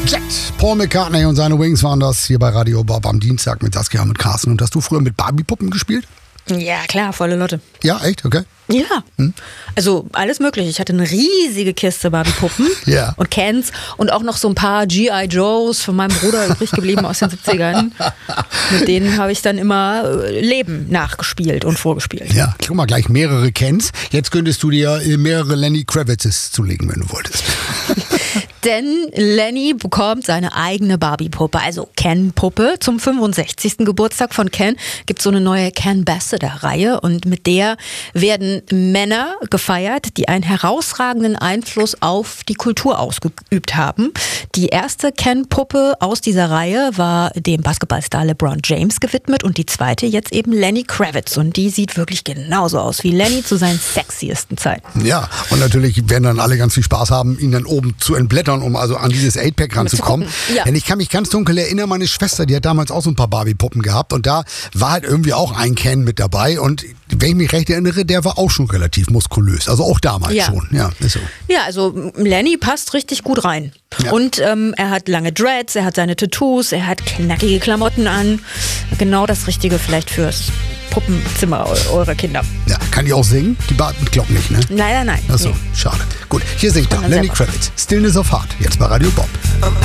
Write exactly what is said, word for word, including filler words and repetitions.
Jet, Paul McCartney und seine Wings waren das hier bei Radio Bob am Dienstag mit Saskia und mit Carsten. Und hast du früher mit Barbie-Puppen gespielt? Ja, klar, volle Lotte. Ja, echt? Okay. Ja, Hm? also alles mögliche. Ich hatte eine riesige Kiste Barbie-Puppen Ja. und Kens und auch noch so ein paar G I Joes von meinem Bruder übrig geblieben aus den siebzigern. Mit denen habe ich dann immer äh, Leben nachgespielt und vorgespielt. Ja, guck mal, gleich mehrere Kens. Jetzt könntest du dir äh, mehrere Lenny Kravitzes zulegen, wenn du wolltest. Denn Lenny bekommt seine eigene Barbie-Puppe, also Ken-Puppe. Zum fünfundsechzigsten Geburtstag von Ken gibt es so eine neue Ken-Ambassador-Reihe und mit der werden Männer gefeiert, die einen herausragenden Einfluss auf die Kultur ausgeübt haben. Die erste Ken-Puppe aus dieser Reihe war dem Basketballstar LeBron James gewidmet und die zweite jetzt eben Lenny Kravitz. Und die sieht wirklich genauso aus wie Lenny zu seinen sexiesten Zeiten. Ja, und natürlich werden dann alle ganz viel Spaß haben, ihn dann oben zu entblättern, um also an dieses eight-Pack ranzukommen. Ja. Denn ich kann mich ganz dunkel erinnern, meine Schwester, die hat damals auch so ein paar Barbie-Puppen gehabt und da war halt irgendwie auch ein Ken mit dabei und wenn ich mich recht erinnere, der war auch schon relativ muskulös. Also auch damals Ja. schon. Ja, ist so. Ja, also Lenny passt richtig gut rein. Ja. Und ähm, er hat lange Dreads, er hat seine Tattoos, er hat knackige Klamotten an. Genau das Richtige vielleicht fürs Puppenzimmer eu- eurer Kinder. Ja, kann die auch singen? Die Barbie, ich glaube nicht, ne? Leider nein. Achso, Nee. schade. Gut, hier singt er Kann er Lenny selber. Kravitz. Stillness of Heart, jetzt bei Radio Bob.